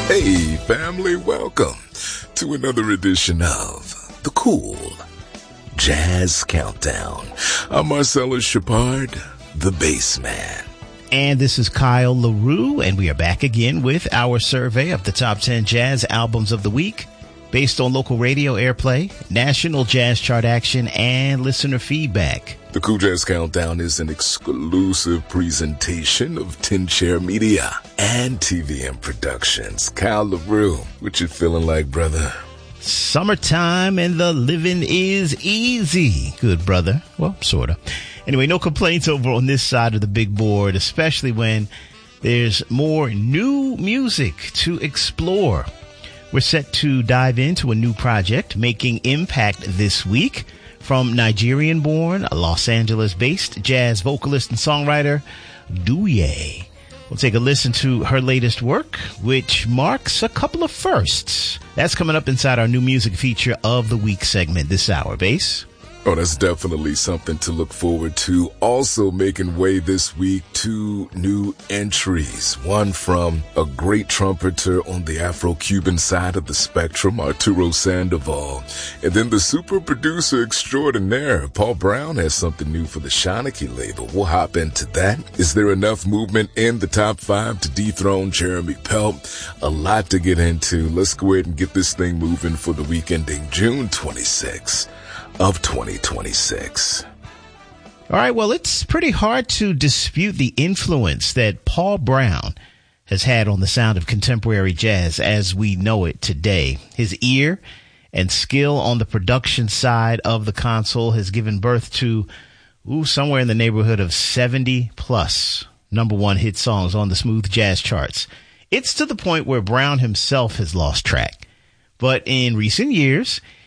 Hey, family, welcome to another edition of The Cool Jazz Countdown. I'm Marcellus Shepard, the bass man. And this is Kyle LaRue, and we are back again with our survey of the top 10 jazz albums of the week based on local radio airplay, national jazz chart action, and listener feedback. The Cool Jazz Countdown is an exclusive presentation of 10 Chair Media and TVM Productions. Kyle LaRue, what you feeling like, brother? Summertime and the living is easy. Good, brother. Well, sort of. Anyway, no complaints over on this side of the big board, especially when there's more new music to explore. We're set to dive into a new project making impact this week from Nigerian-born, Los Angeles-based jazz vocalist and songwriter Douye. We'll take a listen to her latest work, which marks a couple of firsts. That's coming up inside our new music feature of the week segment this hour. Bass? Oh, that's definitely something to look forward to. Also making way this week, 2 new entries. One from a great trumpeter on the Afro-Cuban side of the spectrum, Arturo Sandoval. And then the super producer extraordinaire, Paul Brown, has something new for the Shanachie label. We'll hop into that. Is there enough movement in the top 5 to dethrone Jeremy Pelt? A lot to get into. Let's go ahead and get this thing moving for the week ending June 26th. Of 2026. All right, well, it's pretty hard to dispute the influence that Paul Brown has had on the sound of contemporary jazz as we know it today. His ear and skill on the production side of the console has given birth to somewhere in the neighborhood of 70 plus number one hit songs on the smooth jazz charts. It's to the point where Brown himself has lost track. But in recent years,